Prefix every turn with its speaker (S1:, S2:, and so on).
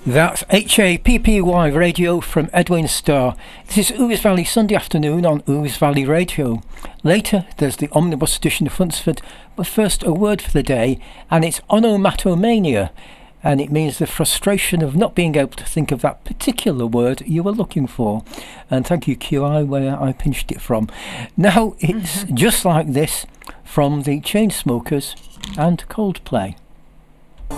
S1: That's HAPPY Radio from Edwin Starr. This is Ouse Valley Sunday afternoon on Ouse Valley Radio. Later, there's the Omnibus edition of Hunsford, but first a word for the day, and it's onomatomania, and it means the frustration of not being able to think of that particular word you were looking for. And thank you, QI, where I pinched it from. Now it's Just Like This from the Chainsmokers and Coldplay.